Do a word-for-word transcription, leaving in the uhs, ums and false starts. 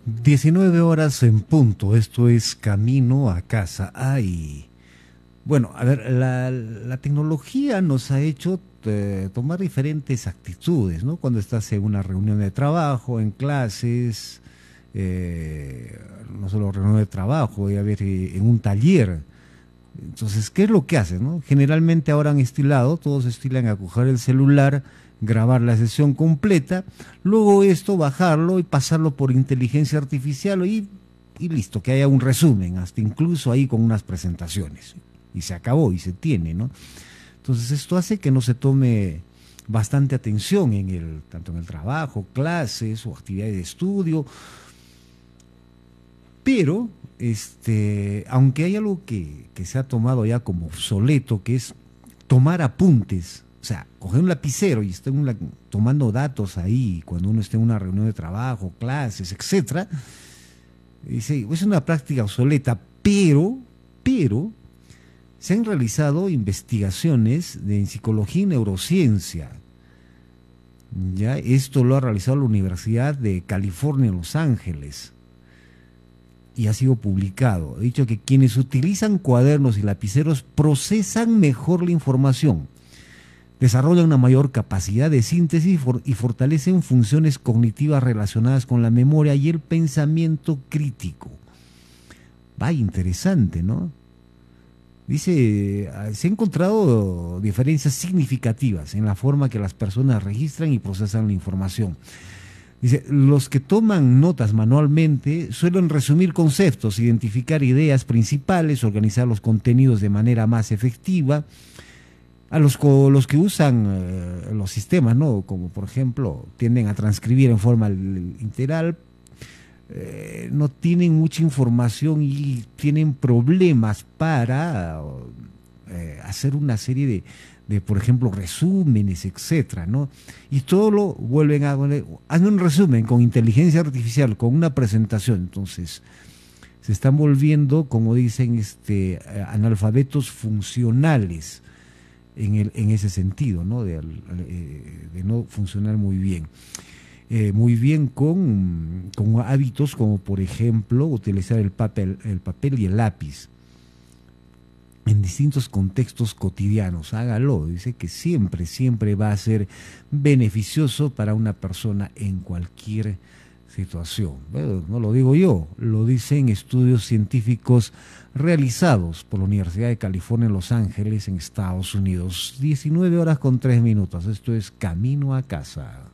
diecinueve horas en punto, esto es Camino a Casa. Ay, bueno, a ver, la, la tecnología nos ha hecho eh, tomar diferentes actitudes, ¿no? Cuando estás en una reunión de trabajo, en clases, eh, no solo reunión de trabajo, y a ver, eh, en un taller. Entonces, ¿qué es lo que hacen, no? Generalmente ahora han estilado, todos estilan a coger el celular, grabar la sesión completa, luego esto bajarlo y pasarlo por inteligencia artificial y, y listo, que haya un resumen, hasta incluso ahí con unas presentaciones. Y se acabó y se tiene, ¿no? Entonces esto hace que no se tome bastante atención en el, tanto en el trabajo, clases o actividades de estudio, pero este, aunque hay algo que, que se ha tomado ya como obsoleto, que es tomar apuntes, o sea, coger un lapicero y estar un la- tomando datos ahí cuando uno esté en una reunión de trabajo, clases, etcétera, dice, es una práctica obsoleta, pero, pero se han realizado investigaciones de, en psicología y neurociencia. Ya, esto lo ha realizado la Universidad de California en Los Ángeles y ha sido publicado. Ha dicho que quienes utilizan cuadernos y lapiceros procesan mejor la información, desarrollan una mayor capacidad de síntesis for- y fortalecen funciones cognitivas relacionadas con la memoria y el pensamiento crítico. Va, interesante, ¿no? Dice, ah, se han encontrado diferencias significativas en la forma que las personas registran y procesan la información. Dice, los que toman notas manualmente suelen resumir conceptos, identificar ideas principales, organizar los contenidos de manera más efectiva. A los, co- los que usan eh, los sistemas, ¿no? Como por ejemplo, tienden a transcribir en forma l- literal, eh, no tienen mucha información y tienen problemas para eh, hacer una serie de, de, por ejemplo, resúmenes, etcétera, ¿no? Y todo lo vuelven a... Hacen un resumen con inteligencia artificial, con una presentación. Entonces, se están volviendo, como dicen, este, eh, analfabetos funcionales en, el, en ese sentido, ¿no? De, eh, de no funcionar muy bien. Eh, muy bien con, con hábitos como, por ejemplo, utilizar el papel, el papel y el lápiz en distintos contextos cotidianos. Hágalo, dice que siempre, siempre va a ser beneficioso para una persona en cualquier situación. Bueno, no lo digo yo, lo dicen estudios científicos realizados por la Universidad de California en Los Ángeles, en Estados Unidos. diecinueve horas con tres minutos. Esto es Camino a Casa.